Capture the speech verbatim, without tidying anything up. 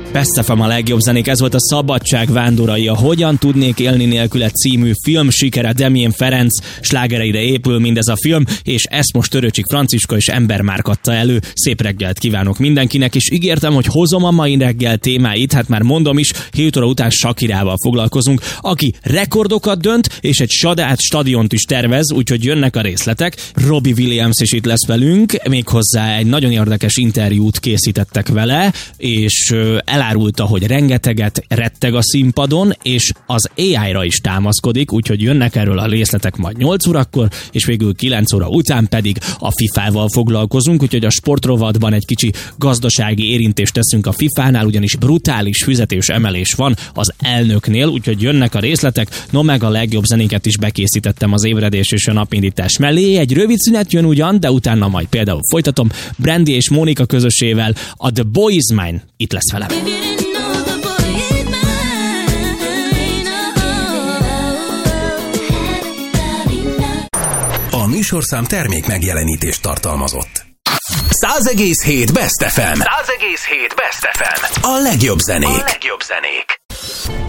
Best ef em a legjobb zenék, ez volt a Szabadság Vándorai, a Hogyan tudnék élni nélküle című film sikere, Damien Ferenc slágereire épül mindez a film, és ezt most Törőcsik Franciska és Ember Márk adta elő. Szép reggelt kívánok mindenkinek, és ígértem, hogy hozom a mai reggel témáit, hát már mondom is, hét óra után Shakirával foglalkozunk, aki rekordokat dönt, és egy sadát stadiont is tervez, úgyhogy jönnek a részletek. Robbie Williams is itt lesz velünk, méghozzá egy nagyon érdekes interjút készítettek vele, és elárulta, hogy rengeteget retteg a színpadon, és az á í-ra is támaszkodik, úgyhogy jönnek erről a részletek majd nyolc órakor, és végül kilenc óra után pedig a fifával foglalkozunk, úgyhogy a sportrovatban egy kicsi gazdasági érintést teszünk a fifánál, ugyanis brutális fizetés emelés van az elnöknél, úgyhogy jönnek a részletek, no meg a legjobb zenéket is bekészítettem az ébredés és a napindítás mellé. Egy rövid szünet jön ugyan, de utána majd például folytatom Brandy és Mónika közösével, a The Boy Is Mine itt lesz velem. A műsorszám termék megjelenítést tartalmazott. száz egész hét Best ef em. száz egész hét Best ef em. A legjobb zenék. A legjobb zenék.